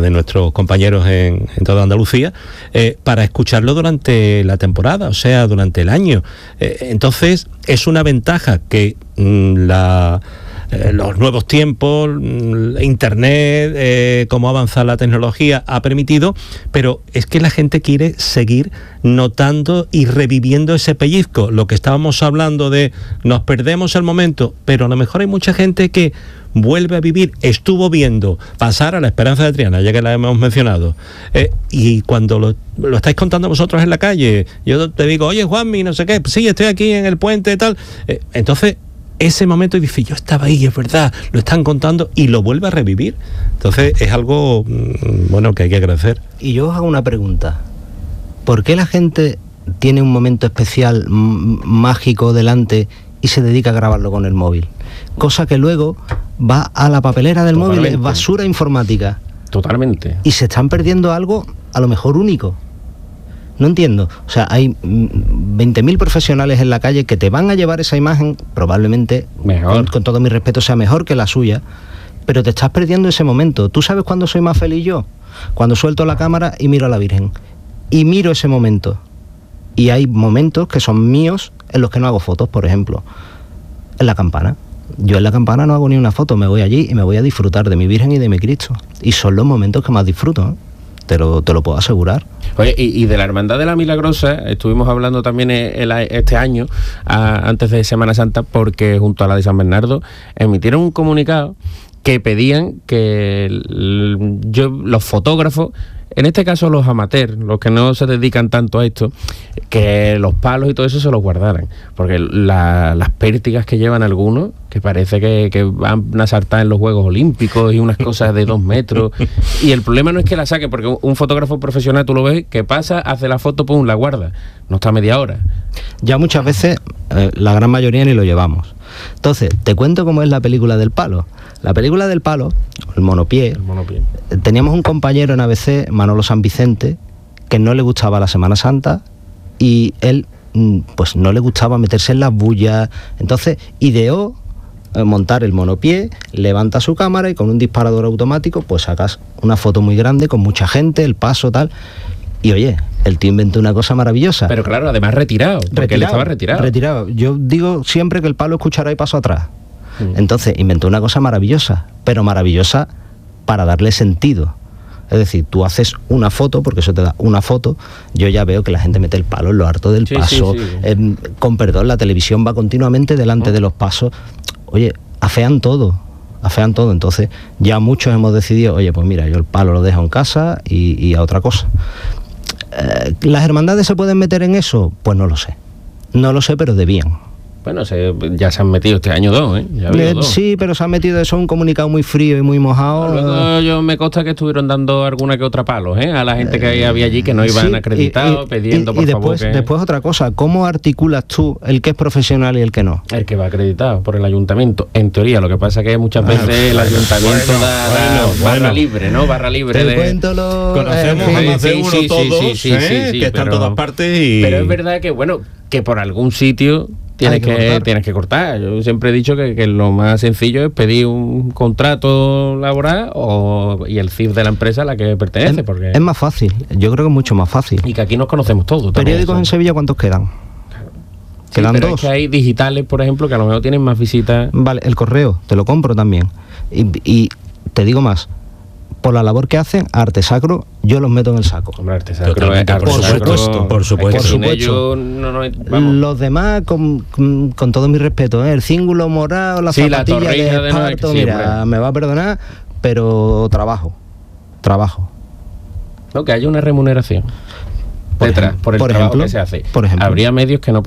de nuestros compañeros en toda Andalucía, para escucharlo durante la temporada, o sea, durante el año. Entonces, es una ventaja que los nuevos tiempos, Internet, cómo avanza la tecnología ha permitido, pero es que la gente quiere seguir notando y reviviendo ese pellizco. Lo que estábamos hablando de nos perdemos el momento, pero a lo mejor hay mucha gente que vuelve a vivir, estuvo viendo pasar a la Esperanza de Triana, ya que la hemos mencionado, y cuando lo estáis contando vosotros en la calle, yo te digo, oye Juanmi, no sé qué, sí, estoy aquí en el puente y tal, entonces ese momento, y dice, yo estaba ahí, es verdad, lo están contando, y lo vuelve a revivir. Entonces es algo, bueno, que hay que agradecer. Y yo os hago una pregunta. ¿Por qué la gente tiene un momento especial, mágico delante, y se dedica a grabarlo con el móvil? Cosa que luego va a la papelera del móvil, es basura informática. Totalmente. Y se están perdiendo algo, a lo mejor único. No entiendo. O sea, hay 20.000 profesionales en la calle que te van a llevar esa imagen, probablemente, con todo mi respeto, sea mejor que la suya, pero te estás perdiendo ese momento. ¿Tú sabes cuándo soy más feliz yo? Cuando suelto la cámara y miro a la Virgen. Y miro ese momento. Y hay momentos que son míos en los que no hago fotos, por ejemplo. En la Campana. Yo en la Campana no hago ni una foto, me voy allí y me voy a disfrutar de mi Virgen y de mi Cristo. Y son los momentos que más disfruto, ¿eh? Te lo puedo asegurar. Oye, y de la Hermandad de la Milagrosa estuvimos hablando también este año, antes de Semana Santa, porque junto a la de San Bernardo emitieron un comunicado que pedían que los fotógrafos, en este caso los amateurs, los que no se dedican tanto a esto, que los palos y todo eso se los guardaran, porque las pértigas que llevan algunos, que parece que van a saltar en los Juegos Olímpicos y unas cosas de 2 metros, y el problema no es que la saque, porque un fotógrafo profesional tú lo ves, que pasa, hace la foto, pum, la guarda, no está media hora. Ya muchas veces, la gran mayoría ni lo llevamos. Entonces, te cuento cómo es la película del palo. La película del palo, el monopié. Teníamos un compañero en ABC, Manolo San Vicente, que no le gustaba la Semana Santa y él pues no le gustaba meterse en las bullas. Entonces ideó montar el monopié, levanta su cámara y con un disparador automático pues sacas una foto muy grande con mucha gente, el paso tal. Y oye, el tío inventó una cosa maravillosa. Pero claro, además retirado, porque él estaba retirado. Yo digo siempre que el palo escuchará y paso atrás. Entonces inventó una cosa maravillosa, pero maravillosa para darle sentido. Es decir, tú haces una foto, porque eso te da una foto, yo ya veo que la gente mete el palo en lo harto del paso. Con perdón, la televisión va continuamente delante de los pasos. Oye, afean todo. Entonces ya muchos hemos decidido, oye, pues mira, yo el palo lo dejo en casa y a otra cosa. ¿Las hermandades se pueden meter en eso? Pues no lo sé, pero debían. Bueno, ya se han metido este año 2, ¿eh? Sí, pero se han metido eso en un comunicado muy frío y muy mojado. Luego yo me consta que estuvieron dando alguna que otra palos, a la gente que había allí que no iban acreditados, pidiendo por favor. Y después otra cosa, ¿cómo articulas tú el que es profesional y el que no? El que va acreditado por el ayuntamiento, en teoría. Lo que pasa es que muchas veces el ayuntamiento da barra libre, ¿no? Barra libre de... Conocemos a más de uno todos, que están en todas partes y... Pero es verdad que, bueno, que por algún sitio... Tienes que cortar. Yo siempre he dicho que lo más sencillo es pedir un contrato laboral y el CIF de la empresa a la que pertenece. Porque es más fácil, yo creo que es mucho más fácil. Y que aquí nos conocemos todos. ¿Periódicos en Sevilla cuántos quedan? Quedan pero 2. Es que hay digitales, por ejemplo, que a lo mejor tienen más visitas. Vale, el correo, te lo compro también. Y te digo más, por la labor que hacen, Arte Sacro, yo los meto en el saco. Hombre, Arte Sacro, por supuesto. Los demás, con todo mi respeto, el cíngulo morado, la zapatilla de esparto, mira, me va a perdonar, pero trabajo. No, que haya una remuneración detrás, por el trabajo que se hace. Por ejemplo. Habría medios que no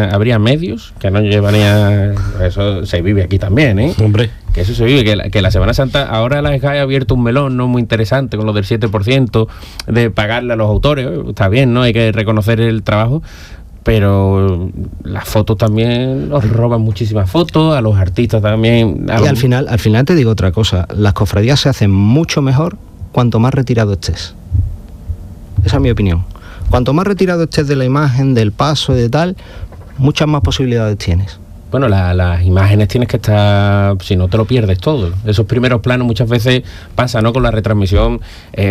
llevarían, eso se vive aquí también, Hombre. Que eso se vive, que la Semana Santa, ahora la SGAE ha abierto un melón no muy interesante con lo del 7% de pagarle a los autores, está bien, ¿no? Hay que reconocer el trabajo, pero las fotos también nos roban muchísimas fotos, a los artistas también. Y al final te digo otra cosa, las cofradías se hacen mucho mejor cuanto más retirado estés. Esa es mi opinión. Cuanto más retirado estés de la imagen, del paso y de tal, muchas más posibilidades tienes. Bueno, las imágenes tienes que estar, si no te lo pierdes todo. Esos primeros planos muchas veces pasa, ¿no? Con la retransmisión,